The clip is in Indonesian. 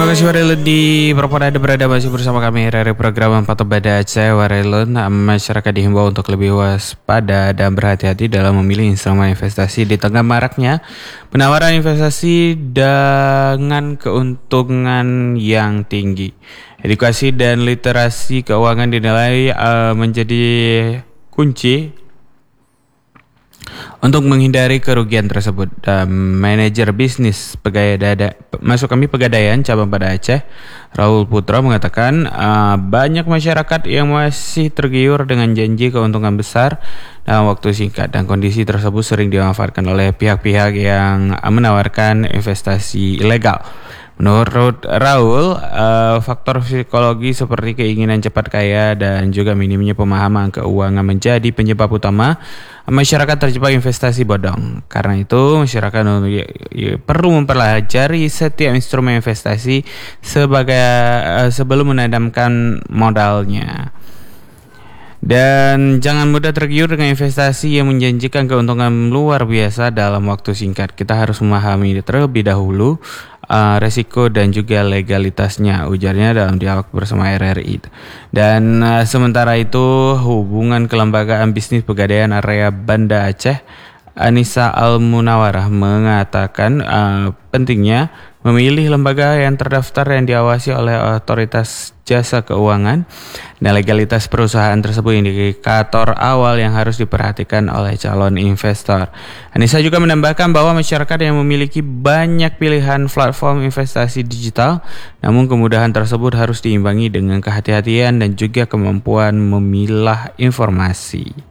Terima kasih Warelun di berada masih bersama kami RRI program Pantau Bada Aceh. Warelun, masyarakat dihimbau untuk lebih waspada dan berhati-hati dalam memilih instrumen investasi di tengah maraknya penawaran investasi dengan keuntungan yang tinggi. Edukasi dan literasi keuangan dinilai menjadi kunci untuk menghindari kerugian tersebut. Manajer bisnis Pegadaian cabang Banda Aceh, Raul Putra mengatakan banyak masyarakat yang masih tergiur dengan janji keuntungan besar dalam waktu singkat, dan kondisi tersebut sering dimanfaatkan oleh pihak-pihak yang menawarkan investasi ilegal. Menurut Raul, faktor psikologi seperti keinginan cepat kaya dan juga minimnya pemahaman keuangan menjadi penyebab utama masyarakat terjebak investasi bodong. Karena itu, masyarakat perlu mempelajari setiap instrumen investasi sebelum menanamkan modalnya. Dan jangan mudah tergiur dengan investasi yang menjanjikan keuntungan luar biasa dalam waktu singkat. Kita harus memahami terlebih dahulu resiko dan juga legalitasnya, ujarnya dalam dialog bersama RRI. Dan sementara itu, hubungan kelembagaan bisnis Pegadaian area Banda Aceh, Anissa Al-Munawarah, mengatakan pentingnya memilih lembaga yang terdaftar yang diawasi oleh otoritas jasa keuangan, dan legalitas perusahaan tersebut indikator awal yang harus diperhatikan oleh calon investor. Anissa juga menambahkan bahwa masyarakat yang memiliki banyak pilihan platform investasi digital, namun kemudahan tersebut harus diimbangi dengan kehati-hatian dan juga kemampuan memilah informasi.